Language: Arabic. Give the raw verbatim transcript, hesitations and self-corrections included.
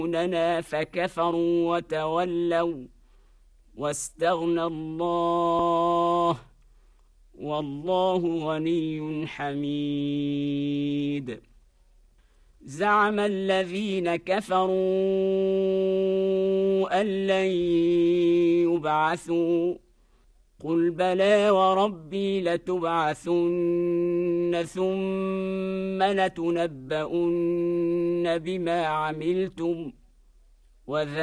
يدعوننا فكفروا وتولوا واستغنى الله والله غني حميد. زعم الذين كفروا أن لن يبعثوا قل بلى وربي لتبعثن ثم لتنبؤن بما عملتم